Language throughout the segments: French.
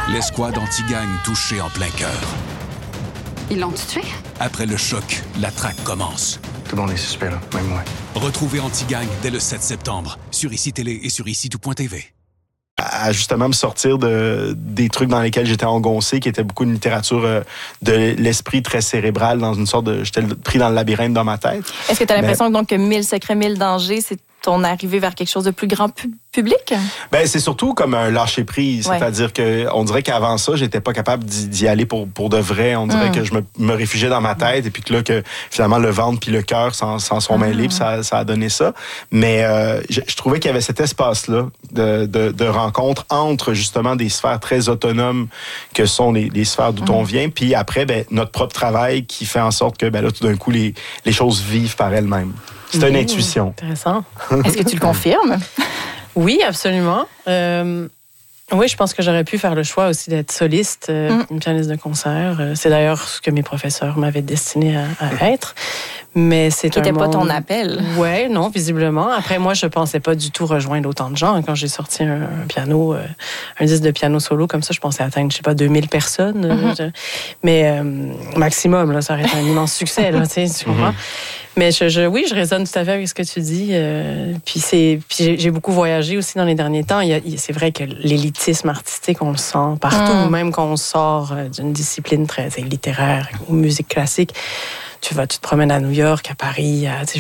L'escouade anti-gang touchée en plein cœur. Ils l'ont tué? Après le choc, la traque commence. Tout le monde est suspect, là, même moi. Retrouvez Anti-Gang dès le 7 septembre sur ICI Télé et sur ICI-tout.tv. À justement me sortir des trucs dans lesquels j'étais engoncé, qui était beaucoup de littérature de l'esprit très cérébral, dans une sorte de... J'étais pris dans le labyrinthe dans ma tête. Est-ce que tu as l'impression donc que 1000 secrets, 1000 dangers, c'est ton arrivée vers quelque chose de plus grand public? Ben c'est surtout comme un lâcher-prise. Ouais. C'est-à-dire que on dirait qu'avant ça, j'étais pas capable d'y aller pour de vrai. On dirait que je me réfugiais dans ma tête et puis que là, que finalement, le ventre puis le cœur s'en sont mêlés puis ça a donné ça. Mais je trouvais qu'il y avait cet espace-là de rencontre entre justement des sphères très autonomes que sont les sphères d'où on vient. Puis après, ben, notre propre travail qui fait en sorte que ben là, tout d'un coup, les choses vivent par elles-mêmes. C'est une intuition. Intéressant. Est-ce que tu le confirmes? Oui, absolument. Oui, je pense que j'aurais pu faire le choix aussi d'être soliste, une pianiste de concert. C'est d'ailleurs ce que mes professeurs m'avaient destiné à être. Mais c'est Qui n'était pas ton appel. Ouais, non, visiblement. Après, moi, je pensais pas du tout rejoindre autant de gens. Quand j'ai sorti un piano, un disque de piano solo comme ça, je pensais atteindre, je sais pas, 2000 personnes. Mais maximum, là, ça aurait été un immense succès, là, tu comprends? Mais oui, je résonne tout à fait avec ce que tu dis. Puis j'ai beaucoup voyagé aussi dans les derniers temps. C'est vrai que l'élitisme artistique, on le sent partout, même quand on sort d'une discipline très littéraire ou musique classique. Tu te promènes à New York, à Paris, il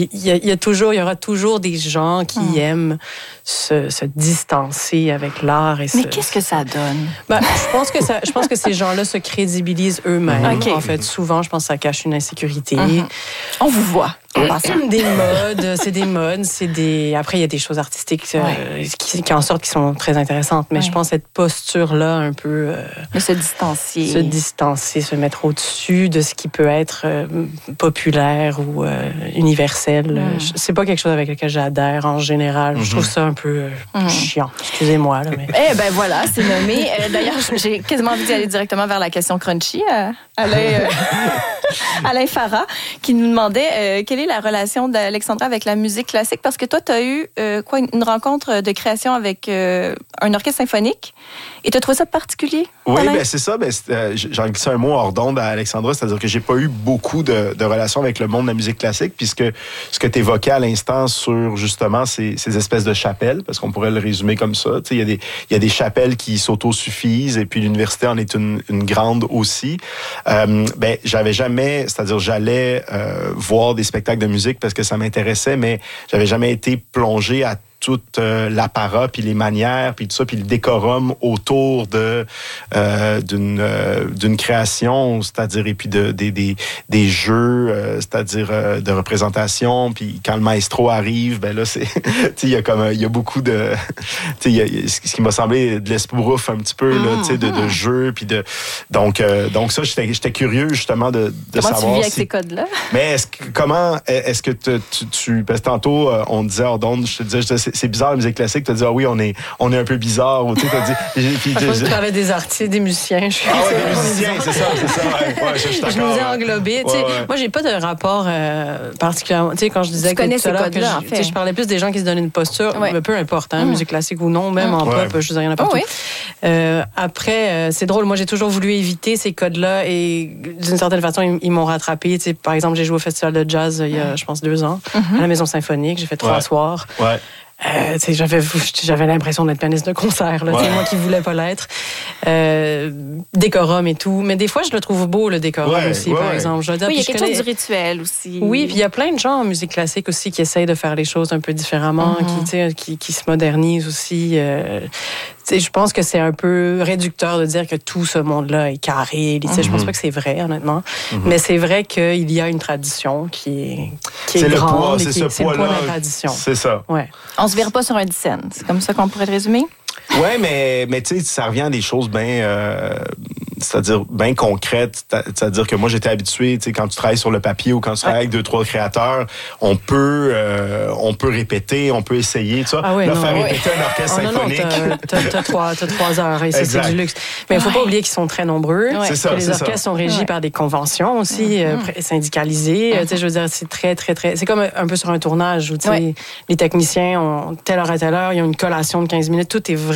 y aura toujours des gens qui aiment se distancer avec l'art. Mais qu'est-ce que ça donne? Ben, je pense que ces gens-là se crédibilisent eux-mêmes. Okay. En fait, souvent, je pense que ça cache une insécurité. On vous voit. Des modes, c'est des modes, Après, il y a des choses artistiques qui en sortent qui sont très intéressantes. Mais je pense cette posture-là, un peu... se distancier. Se distancer, se mettre au-dessus de ce qui peut être populaire ou universel. C'est pas quelque chose avec lequel j'adhère en général. Je trouve ça un peu chiant. Excusez-moi. Là, mais... Eh ben voilà, c'est nommé. D'ailleurs, j'ai quasiment envie d'y aller directement vers la question crunchy. Alain Farah, qui nous demandait quelle est la relation d'Alexandra avec la musique classique, parce que toi, tu as eu une rencontre de création avec un orchestre symphonique, et tu as trouvé ça particulier? Oui, ben c'est ça. J'en glissé un mot hors d'onde à Alexandra, c'est-à-dire que j'ai pas eu beaucoup de relations avec le monde de la musique classique, puisque ce que tu évoquais à l'instant sur justement ces espèces de chapelles, parce qu'on pourrait le résumer comme ça, il y a des chapelles qui s'autosuffisent, et puis l'université en est une grande aussi. J'avais jamais, c'est-à-dire j'allais voir des spectacles de musique parce que ça m'intéressait, mais j'avais jamais été plongé à tout l'apparat, puis les manières, puis tout ça, puis le décorum autour d'une création, c'est-à-dire, et puis des jeux, c'est-à-dire de représentation, puis quand le maestro arrive, ben là, il y a beaucoup de... ce qui m'a semblé de l'espourrouf un petit peu, là, de jeux, puis donc ça, j'étais curieux, justement, de savoir... Comment tu vis avec ces codes-là? Mais est-ce que tu parce que tantôt, on disait hors d'onde, je te disais, c'est bizarre la musique classique, tu as dit on est un peu bizarre, ou tu sais, je parlais des artistes, des musiciens. Des musiciens, c'est ça. Je nous ai englobés. Moi, j'ai pas de rapport particulièrement. Tu sais, quand je disais que tout à l'heure que je parlais plus des gens qui se donnaient une posture, peu importe, musique classique ou non, même en pop, je veux dire, il y en a partout. Après, c'est drôle, moi, j'ai toujours voulu éviter ces codes-là, et d'une certaine façon, ils m'ont rattrapé. Tu sais, par exemple, j'ai joué au festival de jazz il y a, je pense, 2 ans, à la Maison Symphonique. J'ai fait 3 soirs. J'avais l'impression d'être pianiste de concert, là, moi qui voulais pas l'être. Décorum et tout. Mais des fois, je le trouve beau, le décorum aussi, par exemple. Je veux dire, il y a quelque chose du rituel aussi. Oui, puis il y a plein de gens en musique classique aussi qui essayent de faire les choses un peu différemment, qui se modernisent aussi. Je pense que c'est un peu réducteur de dire que tout ce monde-là est carré. Je pense pas que c'est vrai, honnêtement. Mais c'est vrai qu'il y a une tradition qui est grande. C'est le poids de la tradition. C'est ça. Ouais. On se verra pas sur un dixaine. C'est comme ça qu'on pourrait le résumer? Oui, mais tu sais, ça revient à des choses c'est-à-dire bien concrètes. C'est-à-dire que moi, j'étais habitué, tu sais, quand tu travailles sur le papier ou quand tu travailles avec 2-3 créateurs, on peut répéter, on peut essayer, tu vois. Faire répéter un orchestre symphonique. T'as 3 heures et c'est du luxe. Mais il faut pas oublier qu'ils sont très nombreux. C'est ça, les orchestres sont régis par des conventions aussi, syndicalisées. Tu sais, je veux dire, c'est très, très, très... C'est comme un peu sur un tournage où, tu sais, les techniciens ont telle heure à telle heure, ils ont une collation de 15 minutes. Tout est